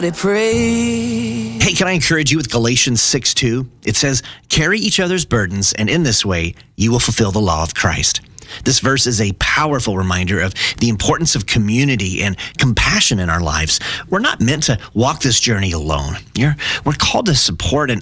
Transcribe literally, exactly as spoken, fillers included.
Pray. Hey, can I encourage you with Galatians six two? It says, carry each other's burdens, and in this way, you will fulfill the law of Christ. This verse is a powerful reminder of the importance of community and compassion in our lives. We're not meant to walk this journey alone. You're, we're called to support and